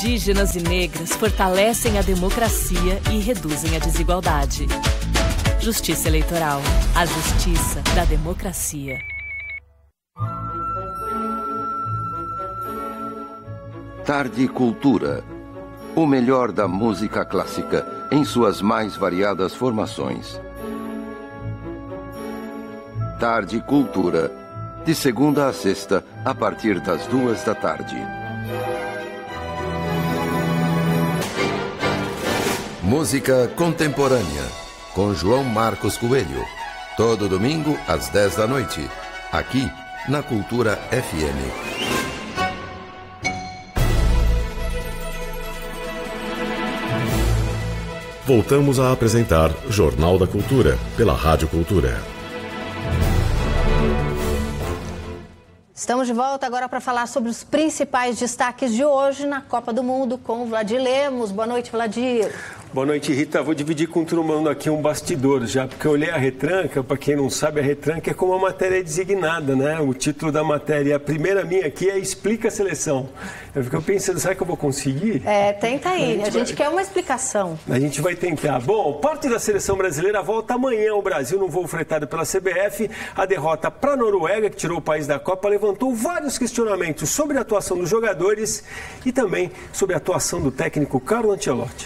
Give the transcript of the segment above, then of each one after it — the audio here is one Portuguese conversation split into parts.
Indígenas e negras fortalecem a democracia e reduzem a desigualdade. Justiça Eleitoral. A justiça da democracia. Tarde Cultura. O melhor da música clássica em suas mais variadas formações. Tarde Cultura. De segunda a sexta, a partir das 14h. Música contemporânea, com João Marcos Coelho. Todo domingo, às 10 da noite. Aqui, na Cultura FM. Voltamos a apresentar Jornal da Cultura, pela Rádio Cultura. Estamos de volta agora para falar sobre os principais destaques de hoje na Copa do Mundo com o Vladir Lemos. Boa noite, Vladir. Boa noite, Rita. Vou dividir com o turmão aqui um bastidor já, porque eu olhei a retranca. Para quem não sabe, a retranca é como a matéria é designada, né? O título da matéria, a primeira minha aqui é Explica a Seleção. Eu fico pensando, será que eu vou conseguir? Tenta aí. A gente quer uma explicação. A gente vai tentar. Bom, parte da seleção brasileira volta amanhã ao Brasil num voo fretado pela CBF. A derrota para a Noruega, que tirou o país da Copa, levantou vários questionamentos sobre a atuação dos jogadores e também sobre a atuação do técnico Carlo Ancelotti.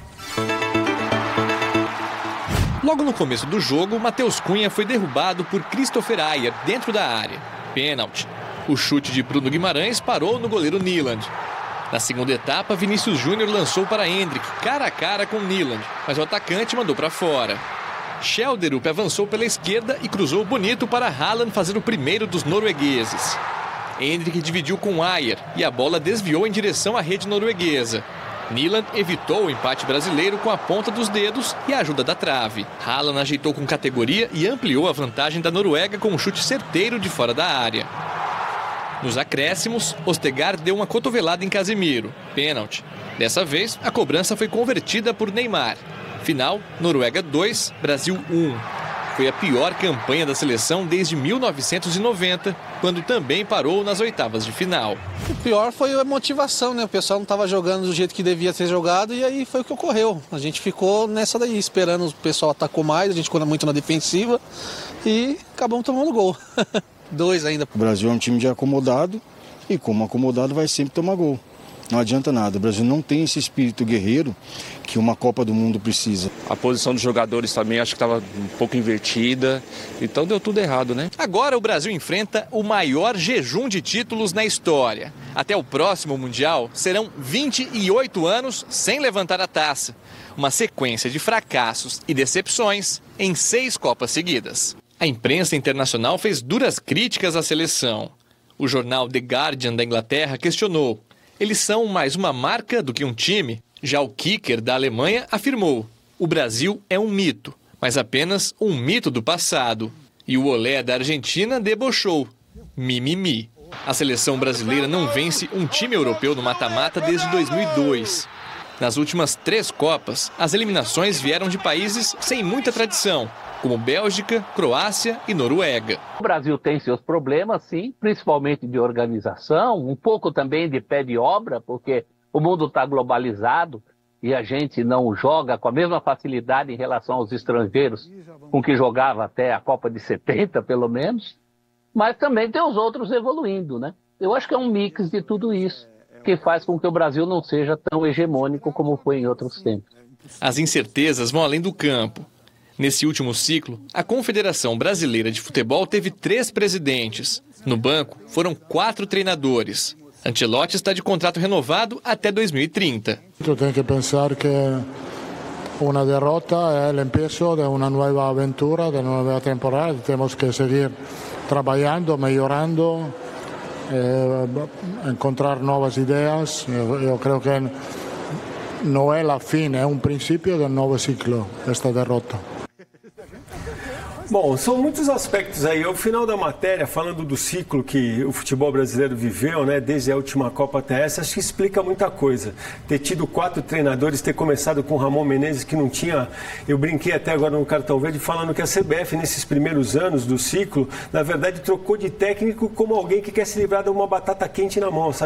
Logo no começo do jogo, Matheus Cunha foi derrubado por Christopher Ayer dentro da área. Pênalti. O chute de Bruno Guimarães parou no goleiro Nyland. Na segunda etapa, Vinícius Júnior lançou para Endrick, cara a cara com Nyland, mas o atacante mandou para fora. Schelderup avançou pela esquerda e cruzou bonito para Haaland fazer o primeiro dos noruegueses. Endrick dividiu com Ayer e a bola desviou em direção à rede norueguesa. Nyland evitou o empate brasileiro com a ponta dos dedos e a ajuda da trave. Haaland ajeitou com categoria e ampliou a vantagem da Noruega com um chute certeiro de fora da área. Nos acréscimos, Ostegaard deu uma cotovelada em Casemiro. Pênalti. Dessa vez, a cobrança foi convertida por Neymar. Final, Noruega 2, Brasil 1. Foi a pior campanha da seleção desde 1990, quando também parou nas oitavas de final. O pior foi a motivação, né? O pessoal não estava jogando do jeito que devia ser jogado e aí foi o que ocorreu. A gente ficou nessa daí, esperando, o pessoal atacou mais, a gente ficou muito na defensiva e acabamos tomando gol. 2 ainda. O Brasil é um time de acomodado e como acomodado vai sempre tomar gol. Não adianta nada, o Brasil não tem esse espírito guerreiro que uma Copa do Mundo precisa. A posição dos jogadores também acho que estava um pouco invertida, então deu tudo errado, né? Agora o Brasil enfrenta o maior jejum de títulos na história. Até o próximo Mundial serão 28 anos sem levantar a taça. Uma sequência de fracassos e decepções em 6 Copas seguidas. A imprensa internacional fez duras críticas à seleção. O jornal The Guardian da Inglaterra questionou: eles são mais uma marca do que um time? Já o Kicker da Alemanha afirmou: o Brasil é um mito, mas apenas um mito do passado. E o Olé da Argentina debochou: mimimi. A seleção brasileira não vence um time europeu no mata-mata desde 2002. Nas últimas 3 Copas, as eliminações vieram de países sem muita tradição, como Bélgica, Croácia e Noruega. O Brasil tem seus problemas, sim, principalmente de organização, um pouco também de pé de obra, porque o mundo está globalizado e a gente não joga com a mesma facilidade em relação aos estrangeiros com que jogava até a Copa de 70, pelo menos, mas também tem os outros evoluindo, né? Eu acho que é um mix de tudo isso que faz com que o Brasil não seja tão hegemônico como foi em outros tempos. As incertezas vão além do campo. Nesse último ciclo, a Confederação Brasileira de Futebol teve 3 presidentes. No banco, foram 4 treinadores. Ancelotti está de contrato renovado até 2030. Eu tenho que pensar que uma derrota é o início de uma nova aventura, de uma nova temporada. Temos que seguir trabalhando, melhorando, encontrar novas ideias. Eu creio que não é a fim, é um princípio de um novo ciclo, esta derrota. Bom, são muitos aspectos aí. Ao final da matéria, falando do ciclo que o futebol brasileiro viveu, né, desde a última Copa até essa, acho que explica muita coisa. Ter tido 4 treinadores, ter começado com o Ramon Menezes, que não tinha... Eu brinquei até agora no Cartão Verde, falando que a CBF, nesses primeiros anos do ciclo, na verdade, trocou de técnico como alguém que quer se livrar de uma batata quente na mão, sabe?